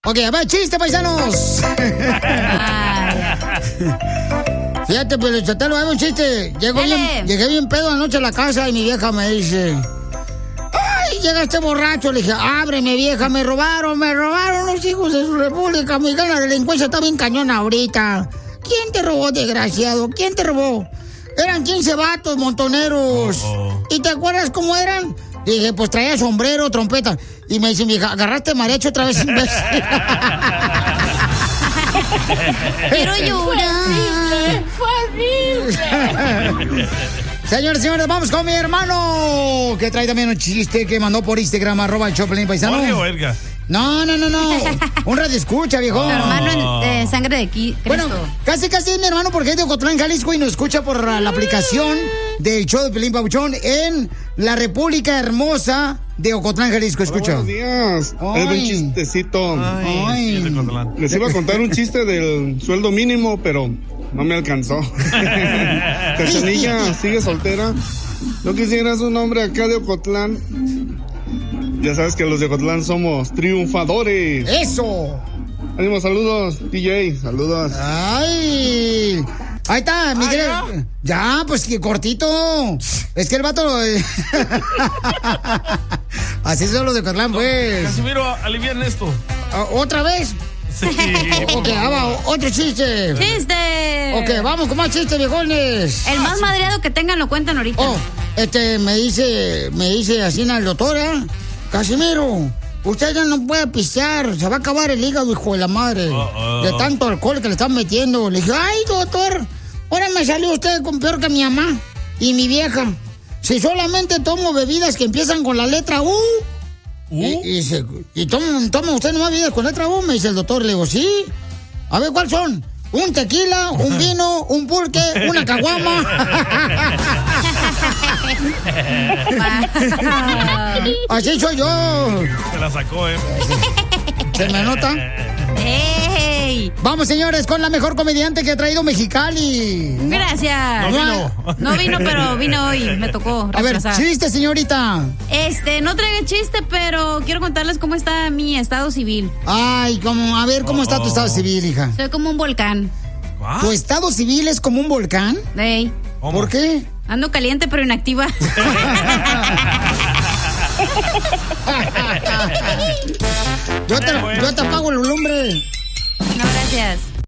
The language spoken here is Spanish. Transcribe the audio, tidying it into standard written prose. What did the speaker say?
Ok, a ver, chiste, paisanos. Fíjate, pero Chotelo, hay un chiste. Llegué bien pedo anoche a la casa y mi vieja me dice... ¡Ay, llega este borracho! Le dije, ábreme, vieja, me robaron los hijos de su República Mexicana. La delincuencia está bien cañona ahorita. ¿Quién te robó, desgraciado? ¿Quién te robó? Eran 15 vatos montoneros. ¿Y te acuerdas cómo eran? Dije, pues traía sombrero, trompeta. Y me dice, vieja, agarraste mariachi otra vez, imbécil. Quiero llorar. Señores, señores, vamos con mi hermano, que trae también un chiste que mandó por Instagram, @Choplin Paisano. Jorge o Edgar. No. Un radio escucha, viejo. Tu hermano en sangre de Cristo. Bueno, casi mi hermano, porque es de Ocotlán, Jalisco, y nos escucha por la aplicación del show de Pelín Pabuchón en la República Hermosa de Ocotlán, Jalisco. Escucha. Buenos días. Es un chistecito. Les iba a contar un chiste del sueldo mínimo, pero no me alcanzó. Cachanilla sigue soltera. ¿No quisieras un hombre acá de Ocotlán? Ya sabes que los de Ocotlán somos triunfadores. ¡Eso! Ánimo, saludos, DJ, saludos. ¡Ay! Ahí está, Miguel. Ya, pues que cortito. Es que el vato... Así son los de Ocotlán, pues. Casimiro, alivian esto. ¿Otra vez? Sí. Ok, otro chiste. ¡Chiste! Ok, vamos con más chistes, viejones. El más madreado que tengan lo cuentan ahorita. Me dice así el doctor, Casimiro, usted ya no puede pistear, se va a acabar el hígado, hijo de la madre, de tanto alcohol que le están metiendo. Le dije, ay, doctor, ahora me salió usted con peor que mi mamá y mi vieja. Si solamente tomo bebidas que empiezan con la letra U. Y toma usted nomás bebidas con letra U, me dice el doctor. Le digo, sí. A ver, ¿cuáles son? Un tequila, un vino, un pulque, una caguama. Así soy yo. Se la sacó, ¿Se me nota? ¡Ey! Vamos, señores, con la mejor comediante que ha traído Mexicali. Gracias. No vino, pero vino hoy. Me tocó retrasar. A ver, chiste, señorita. No traigo chiste, pero quiero contarles cómo está mi estado civil. Ay, a ver, ¿cómo está tu estado civil, hija? Soy como un volcán. ¿Tu estado civil es como un volcán? Ey. ¿Por qué? Ando caliente, pero inactiva. Yo te apago el lumbre. No, gracias.